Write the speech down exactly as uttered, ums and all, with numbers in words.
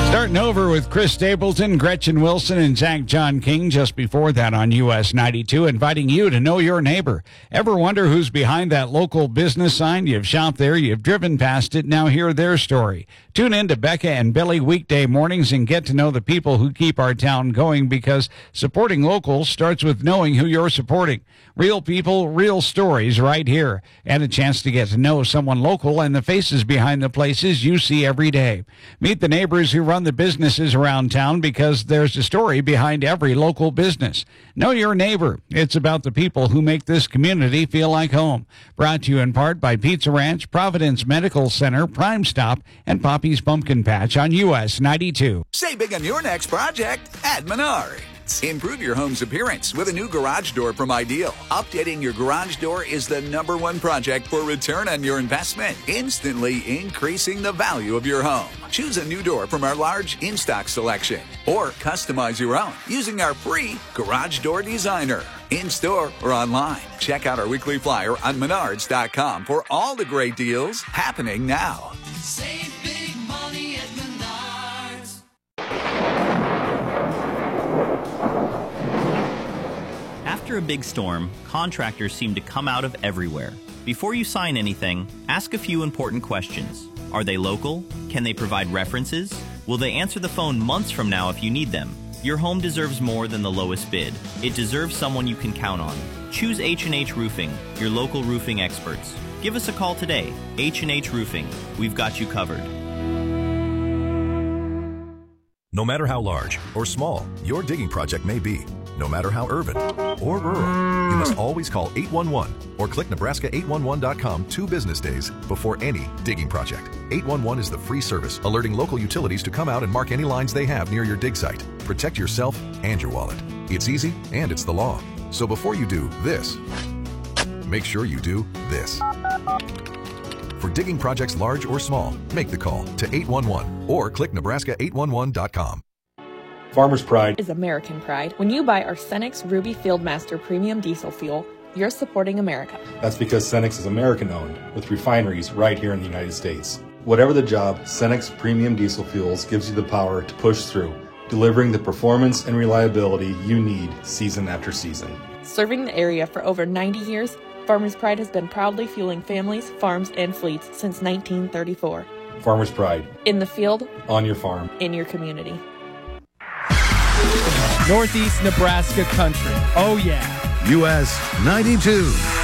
Starting over with Chris Stapleton, Gretchen Wilson, and Zach John King just before that on U S ninety-two, inviting you to know your neighbor. Ever wonder who's behind that local business sign? You've shopped there, you've driven past it, now hear their story. Tune in to Becca and Billy weekday mornings and get to know the people who keep our town going, because supporting local starts with knowing who you're supporting. Real people, real stories right here. And a chance to get to know someone local and the faces behind the places you see every day. Meet the neighbors who run the businesses around town, because there's a story behind every local business. Know your neighbor. It's about the people who make this community feel like home. Brought to you in part by Pizza Ranch, Providence Medical Center, Prime Stop, and Poppy's Pumpkin Patch on U S ninety-two. Save big on your next project at Menards. Improve your home's appearance with a new garage door from Ideal. Updating your garage door is the number one project for return on your investment, instantly increasing the value of your home. Choose a new door from our large in-stock selection, or customize your own using our free Garage Door Designer. In-store or online. Check out our weekly flyer on menards dot com for all the great deals happening now. Save big money at Menards. After a big storm, contractors seem to come out of everywhere. Before you sign anything, ask a few important questions. Are they local? Can they provide references? Will they answer the phone months from now if you need them? Your home deserves more than the lowest bid. It deserves someone you can count on. Choose H and H Roofing, your local roofing experts. Give us a call today. H and H Roofing. We've got you covered. No matter how large or small your digging project may be, no matter how urban or rural, you must always call eight one one or click Nebraska eight one one dot com two business days before any digging project. eight one one is the free service alerting local utilities to come out and mark any lines they have near your dig site. Protect yourself and your wallet. It's easy and it's the law. So before you do this, make sure you do this. For digging projects large or small, make the call to eight one one or click Nebraska eight one one dot com. Farmer's Pride is American pride. When you buy our Cenex Ruby Fieldmaster Premium Diesel Fuel, you're supporting America. That's because Cenex is American-owned, with refineries right here in the United States. Whatever the job, Cenex Premium Diesel Fuels gives you the power to push through, delivering the performance and reliability you need season after season. Serving the area for over ninety years, Farmer's Pride has been proudly fueling families, farms, and fleets since nineteen thirty-four. Farmer's Pride. In the field. On your farm. In your community. Northeast Nebraska country. Oh, yeah. U S ninety-two.